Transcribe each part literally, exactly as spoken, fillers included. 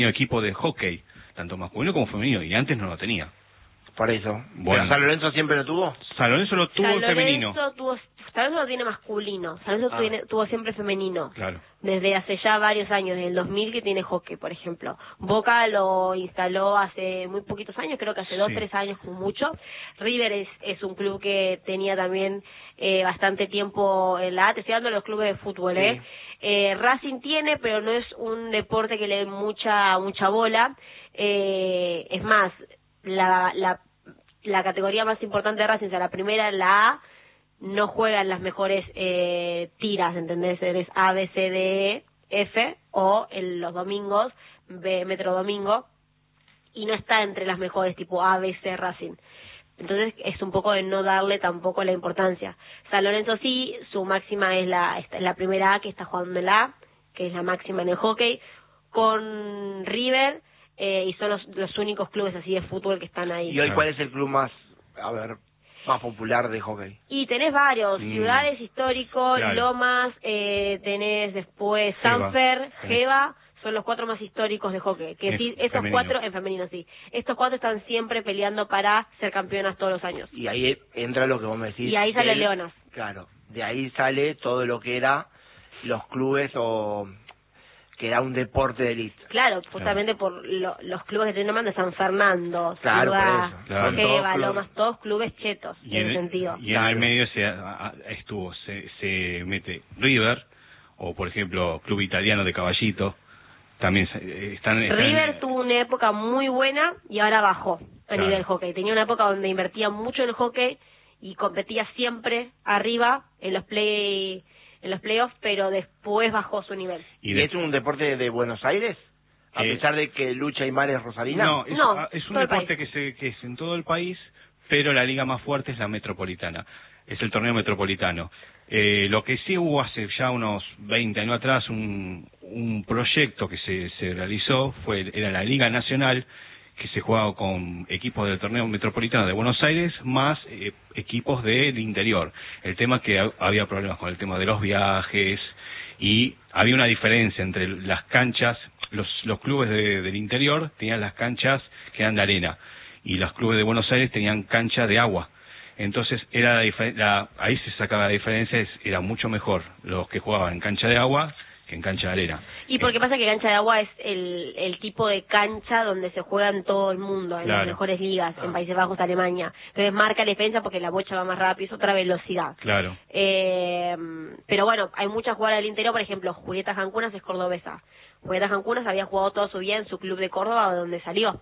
equipo de hockey, tanto masculino como femenino, y antes no lo tenía. Por eso. Bueno. ¿Pero San Lorenzo siempre lo tuvo? San Lorenzo lo tuvo San femenino. Lorenzo tuvo, San Lorenzo lo tiene masculino, San Lorenzo Ah. tiene, tuvo siempre femenino. Claro. Desde hace ya varios años, desde el dos mil que tiene hockey, por ejemplo. Boca lo instaló hace muy poquitos años, creo que hace dos, Sí. tres años como mucho. River es, es un club que tenía también eh, bastante tiempo en la A, te estoy hablando de los clubes de fútbol, Sí. ¿eh? Eh, Racing tiene, pero no es un deporte que le dé mucha, mucha bola. Eh, es más, la, la, la categoría más importante de Racing, o sea, la primera, la A, no juegan las mejores eh, tiras, ¿entendés? Eres A, B, C, D, E, F, o en los domingos, B, Metro Domingo, y no está entre las mejores, tipo A, B, C, Racing. Entonces es un poco de no darle tampoco la importancia. San Lorenzo sí, su máxima es la, es la primera A, que está jugando en la A, que es la máxima en el hockey, con River, eh, y son los, los únicos clubes así de fútbol que están ahí. ¿Y hoy cuál es el club más, a ver, más popular de hockey? Y tenés varios, Mm. Ciudades Histórico, Claro. Lomas, eh, tenés después Geva. Sanfer, Sí. Geva, son los cuatro más históricos de hockey. Que En sí, esos femenino. cuatro, en femenino sí, estos cuatro están siempre peleando para ser campeonas todos los años. Y ahí entra lo que vos me decís. Y ahí sale del- Leonas. Claro, de ahí sale todo lo que era los clubes o que era un deporte de élite. Claro, justamente por lo- los clubes que estoy nombrando, San Fernando, Claro, Ciudad, por eso. Claro. Geva, Todos clubes. Lomas, todos clubes chetos, Y en en, ese el, sentido. y en el medio se a- a- estuvo, se, se mete River, o por ejemplo, Club Italiano de Caballito, también se- eh, están... están River tuvo una época muy buena y ahora bajó a Claro. nivel hockey. Tenía una época donde invertía mucho en el hockey y competía siempre arriba en los play en los playoffs, pero después bajó su nivel. ¿Y, y de- es un deporte de Buenos Aires? A Eh, pesar de que Lucha y Mar es Rosalina. No, es, No, ah, es un todo el deporte país. que, se, que es en todo el país, pero la liga más fuerte es la metropolitana, es el torneo metropolitano. Eh, lo que sí hubo hace ya unos veinte años atrás, un, un proyecto que se, se realizó, fue era la Liga Nacional, que se jugaba con equipos del torneo metropolitano de Buenos Aires, más eh, equipos del interior. El tema es que ha- había problemas con el tema de los viajes, y había una diferencia entre las canchas, los, los clubes de- del interior tenían las canchas que eran de arena, y los clubes de Buenos Aires tenían cancha de agua. Entonces era la, difer- la- ahí se sacaba la diferencia, es- era mucho mejor los que jugaban en cancha de agua que en cancha de arena. Y porque pasa que cancha de agua es el, el tipo de cancha donde se juega en todo el mundo, en Claro. las mejores ligas, Ah. en Países Bajos, Alemania. Entonces marca la defensa porque la bocha va más rápido, es otra velocidad. Claro. Eh, pero bueno, hay muchas jugadoras del interior, por ejemplo, Julieta Jancunas es cordobesa. Julieta Jancunas había jugado toda su vida en su club de Córdoba, de donde salió.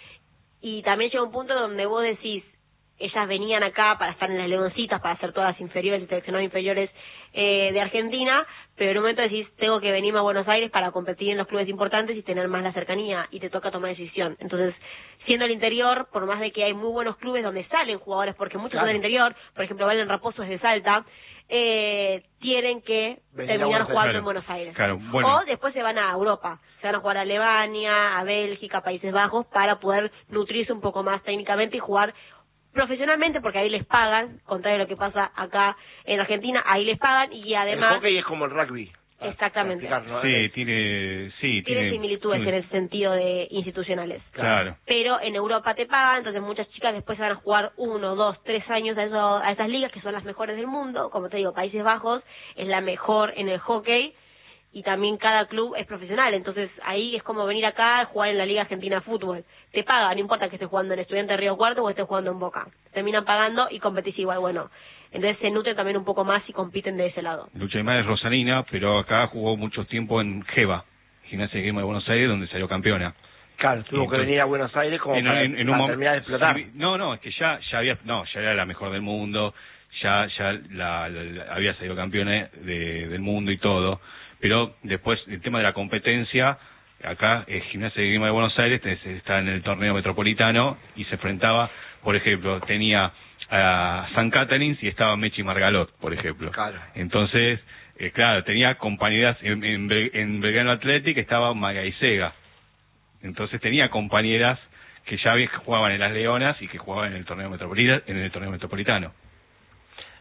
Y también llega un punto donde vos decís, ellas venían acá para estar en las Leoncitas, para hacer todas las inferiores y seleccionadas inferiores eh, de Argentina, pero en un momento decís, tengo que venirme a Buenos Aires para competir en los clubes importantes y tener más la cercanía, y te toca tomar decisión. Entonces, siendo el interior, por más de que hay muy buenos clubes donde salen jugadores, porque muchos Claro. son del interior, por ejemplo, Valen Raposo es de Salta, eh, tienen que Venir a terminar Buenos jugando Aires. en Buenos Aires. Claro, bueno. O después se van a Europa, se van a jugar a Alemania, a Bélgica, a Países Bajos, para poder nutrirse un poco más técnicamente y jugar profesionalmente, porque ahí les pagan, contrario a lo que pasa acá en Argentina, ahí les pagan y El además... hockey es como el rugby. para- Exactamente. para explicar, ¿no? Sí, tiene... Sí, tiene tiene similitudes en el sentido de institucionales. Claro. Pero en Europa te pagan, entonces muchas chicas después van a jugar uno, dos, tres años a, eso, a esas ligas que son las mejores del mundo. Como te digo, Países Bajos es la mejor en el hockey y también cada club es profesional. Entonces ahí es como venir acá a jugar en la Liga Argentina de Fútbol. Te pagan, no importa que estés jugando en Estudiantes de Río Cuarto o estés jugando en Boca. Terminan pagando y competís igual. Bueno, entonces se nutren también un poco más y compiten de ese lado. Lucha de Mar es Rosalina, pero acá jugó mucho tiempo en Geva, Gimnasia de Grima de Buenos Aires, donde salió campeona. Claro, tuvo que Entonces, venir a Buenos Aires como en, para, en- en un para mom- terminar de explotar. sí, no, no, es que ya ya había, no, ya era la mejor del mundo, ya ya la, la- la- había salido campeona de- del mundo y todo, pero después el tema de la competencia, acá eh, Gimnasia de Grima de Buenos Aires tenés- está en el torneo metropolitano y se enfrentaba, por ejemplo, tenía a San Caterins y estaba Mechi Margalot, por ejemplo. Claro. Entonces, eh, claro, tenía compañeras en, en, Bel- en Belgrano Athletic estaba Magaisega. Entonces tenía compañeras que ya había- jugaban en las Leonas y que jugaban en el torneo metropolitano, en el torneo metropolitano.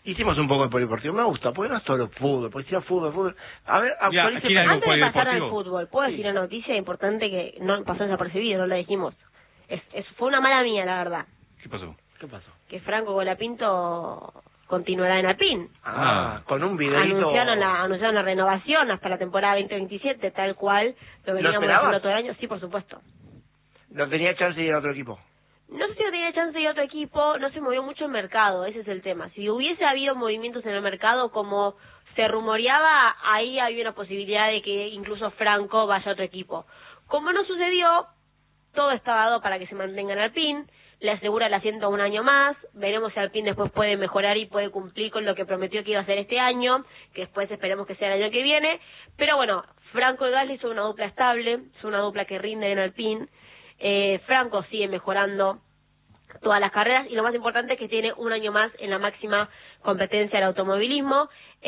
Hicimos un poco de polideportivo, me gusta, porque no es solo fútbol, porque si era fútbol, fútbol. A ver, Ya, actualice. aquí hay algo Antes de pasar al polideportivo. fútbol, ¿puedo decir una noticia importante que no pasó desapercibido, no lo dijimos? Es, es, fue una mala mía, la verdad. ¿Qué pasó? ¿Qué pasó? Que Franco Colapinto continuará en Alpine. Ah, Ah. con un videito. Anunciaron la, anunciaron la renovación hasta la temporada veinte veintisiete, tal cual lo veníamos esperabas? haciendo todo el año. Sí, por supuesto. No tenía chance de ir a otro equipo. No sé si no tenía chance de ir a otro equipo, no se movió mucho el mercado, ese es el tema. Si hubiese habido movimientos en el mercado, como se rumoreaba, ahí había una posibilidad de que incluso Franco vaya a otro equipo. Como no sucedió, todo estaba dado para que se mantenga en Alpine, le asegura el asiento un año más, veremos si Alpine después puede mejorar y puede cumplir con lo que prometió que iba a hacer este año, que después esperemos que sea el año que viene, pero bueno, Franco y Gasly son una dupla estable, son una dupla que rinde en Alpine. Eh, Franco sigue mejorando todas las carreras y lo más importante es que tiene un año más en la máxima competencia del automovilismo,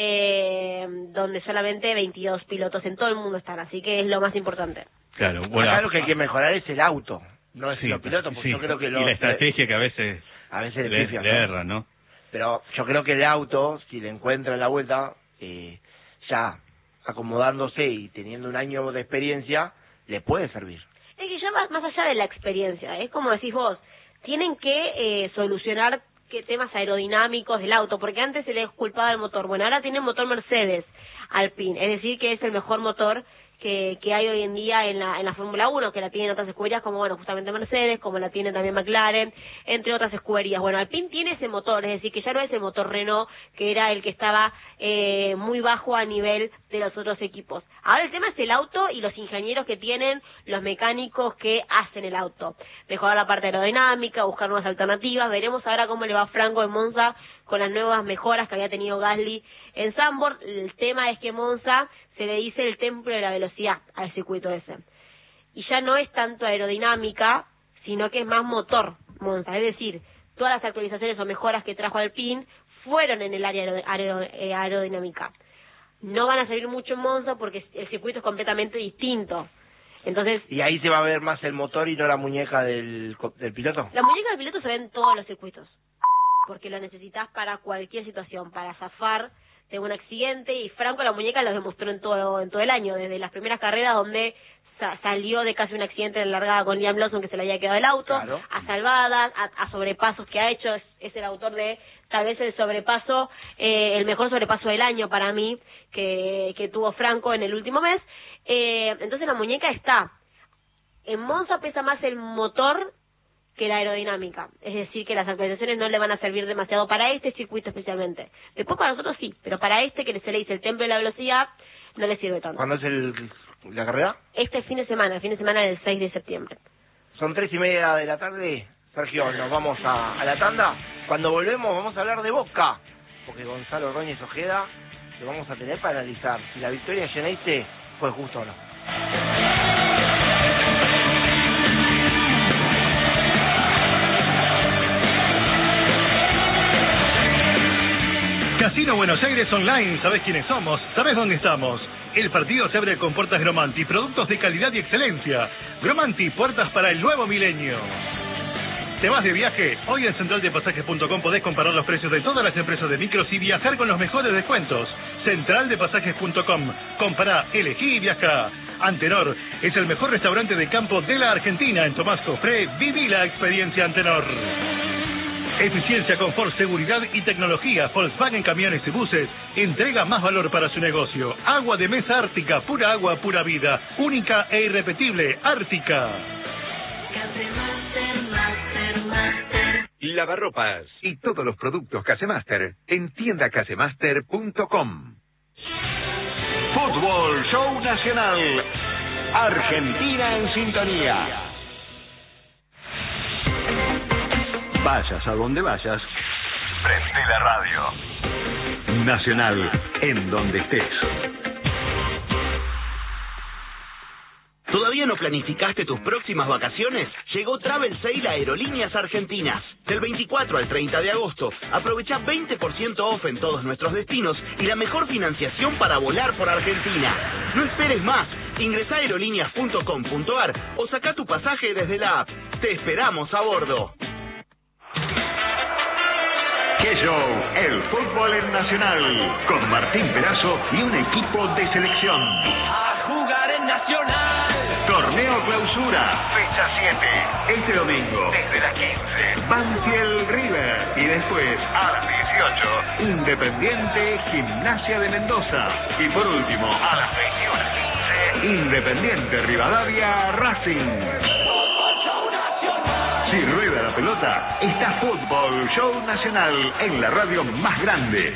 eh, donde solamente veintidós pilotos en todo el mundo están, así que es lo más importante. Claro, bueno. Acá lo que hay que mejorar es el auto, no es Sí, los pilotos, porque sí. yo creo que los, Y la estrategia que a veces a veces le, le pifian, le ¿no? erra, ¿no? Pero yo creo que el auto, si le encuentra en la vuelta, eh, ya acomodándose y teniendo un año de experiencia, le puede servir. Es que ya va más allá de la experiencia, es como decís vos, tienen que eh, solucionar que temas aerodinámicos del auto, porque antes se les culpaba el motor, bueno, ahora tiene motor Mercedes Alpine, es decir que es el mejor motor que, que hay hoy en día en la, en la Fórmula uno, que la tienen otras escuderías como, bueno, justamente Mercedes, como la tiene también McLaren, entre otras escuderías. Bueno, Alpine tiene ese motor, es decir, que ya no es el motor Renault, que era el que estaba eh, muy bajo a nivel de los otros equipos. Ahora el tema es el auto y los ingenieros que tienen, los mecánicos que hacen el auto. Mejorar la parte aerodinámica, buscar nuevas alternativas. Veremos ahora cómo le va a Franco en Monza con las nuevas mejoras que había tenido Gasly en Zandvoort. El tema es que Monza se le dice el templo de la velocidad al circuito ese. Y ya no es tanto aerodinámica, sino que es más motor Monza. Es decir, todas las actualizaciones o mejoras que trajo Alpine fueron en el área aero, aero, eh, aerodinámica. No van a servir mucho en Monza porque el circuito es completamente distinto. Entonces, Y ahí se va a ver más el motor y no la muñeca del, co- del piloto. la muñeca del piloto se ve en todos los circuitos, porque lo necesitas para cualquier situación, para zafar de un accidente, y Franco la muñeca lo demostró en todo en todo el año, desde las primeras carreras donde sa salió de casi un accidente en la largada con Liam Lawson, que se le había quedado el auto, Claro. a salvadas, a, a sobrepasos que ha hecho, es, es el autor de tal vez el sobrepaso, eh, el mejor sobrepaso del año para mí, que, que tuvo Franco en el último mes. Eh, entonces la muñeca está. En Monza pesa más el motor que la aerodinámica, es decir, que las actualizaciones no le van a servir demasiado para este circuito especialmente. Después para nosotros sí, pero para este que se le dice el templo de la velocidad, no le sirve tanto. ¿Cuándo es el, la carrera? Este fin de semana, el fin de semana del seis de septiembre. Son tres y media de la tarde. Sergio, nos vamos a, a la tanda. Cuando volvemos vamos a hablar de Boca, porque Gonzalo Ordóñez Ojeda lo vamos a tener para analizar si la victoria de Geneise fue justa o no. Casino Buenos Aires Online, ¿sabés quiénes somos? ¿Sabés dónde estamos? El partido se abre con puertas Gromanti, productos de calidad y excelencia. Gromanti, puertas para el nuevo milenio. ¿Te vas de viaje? Hoy en central de pasajes punto com podés comparar los precios de todas las empresas de micros y viajar con los mejores descuentos. central de pasajes punto com. Compará, elegí y viajá. Antenor es el mejor restaurante de campo de la Argentina. En Tomás Cofré, viví la experiencia Antenor. Eficiencia, confort, seguridad y tecnología. Volkswagen Camiones y Buses entrega más valor para su negocio. Agua de mesa Ártica, pura agua, pura vida. Única e irrepetible, Ártica. Lavarropas y todos los productos Casemaster en tienda casemaster punto com. Fútbol Show Nacional. Argentina en sintonía. Vayas a donde vayas, prende la radio. Nacional, en donde estés. ¿Todavía no planificaste tus próximas vacaciones? Llegó Travel Sale a Aerolíneas Argentinas. Del veinticuatro al treinta de agosto, aprovecha veinte por ciento off en todos nuestros destinos y la mejor financiación para volar por Argentina. No esperes más. Ingresá a aerolíneas punto com punto ar o saca tu pasaje desde la app. Te esperamos a bordo. ¡Qué show! El fútbol en Nacional, con Martín Perazo y un equipo de selección. A jugar en Nacional. Torneo Clausura, fecha siete. Este domingo, desde las quince, Banfield River. Y después, a las dieciocho, Independiente Gimnasia de Mendoza. Y por último, a las veintiuna quince, Independiente Rivadavia Racing. Si rueda la pelota, está Fútbol Show Nacional en la radio más grande.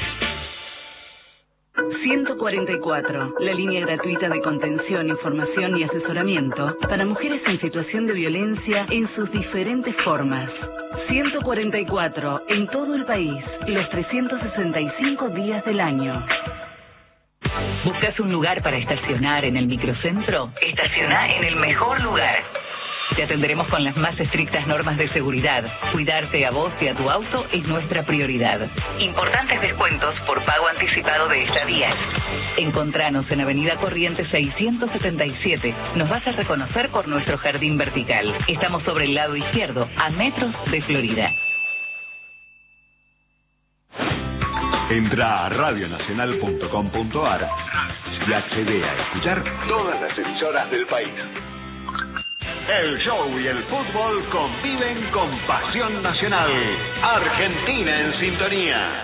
ciento cuarenta y cuatro, la línea gratuita de contención, información y asesoramiento para mujeres en situación de violencia en sus diferentes formas. ciento cuarenta y cuatro, en todo el país, los trescientos sesenta y cinco días del año. ¿Buscas un lugar para estacionar en el microcentro? Estaciona en el mejor lugar. Te atenderemos con las más estrictas normas de seguridad. Cuidarte a vos y a tu auto es nuestra prioridad. Importantes descuentos por pago anticipado de estadías. Encontranos en Avenida Corrientes seiscientos setenta y siete. Nos vas a reconocer por nuestro jardín vertical. Estamos sobre el lado izquierdo, a metros de Florida. Entra a radio nacional punto com punto a r y accede a escuchar todas las emisoras del país. El show y el fútbol conviven con pasión nacional. Argentina en sintonía.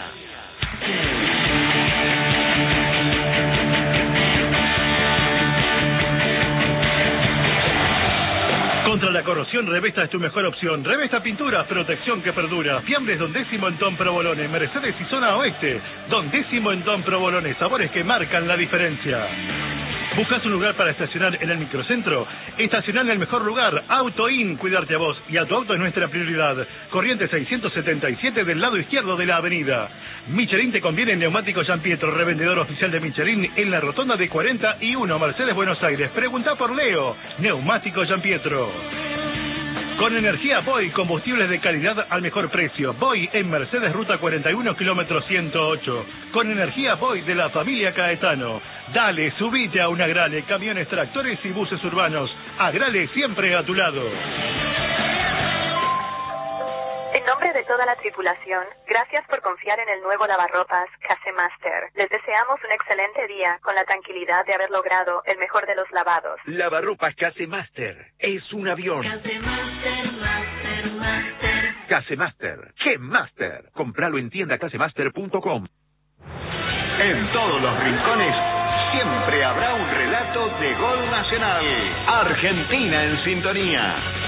Contra la corrosión, Revesta es tu mejor opción. Revesta Pinturas, protección que perdura. Fiambres Don Décimo en Don Provolone. Mercedes y Zona Oeste. Don Décimo en Don Provolone. Sabores que marcan la diferencia. ¿Buscas un lugar para estacionar en el microcentro? Estacionar en el mejor lugar. Auto In, cuidarte a vos y a tu auto es nuestra prioridad. Corriente seiscientos setenta y siete del lado izquierdo de la avenida. Michelin te conviene en Neumáticos San Pietro, revendedor oficial de Michelin en la rotonda de cuarenta y uno, Mercedes, Buenos Aires. Pregunta por Leo. Neumáticos San Pietro. Con energía Boy, combustibles de calidad al mejor precio. Boy en Mercedes, ruta cuarenta y uno, kilómetro ciento ocho. Con energía Boy de la familia Caetano. Dale, subite a una Agrale, camiones, tractores y buses urbanos. Agrale siempre a tu lado. En nombre de toda la tripulación, gracias por confiar en el nuevo lavarropas Casemaster. Les deseamos un excelente día con la tranquilidad de haber logrado el mejor de los lavados. Lavarropas Casemaster es un avión. Casemaster, Master, Master. Casemaster, ¡qué Master! Compralo en tienda casemaster punto com. En todos los rincones siempre habrá un relato de gol nacional. Argentina en sintonía.